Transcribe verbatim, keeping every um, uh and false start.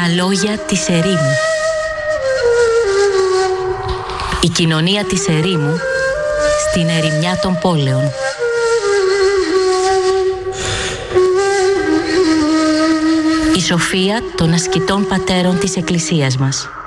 λόγια της ερήμου. Η κοινωνία της ερήμου στην ερημιά των πόλεων. Η σοφία των ασκητών πατέρων της Εκκλησίας μας.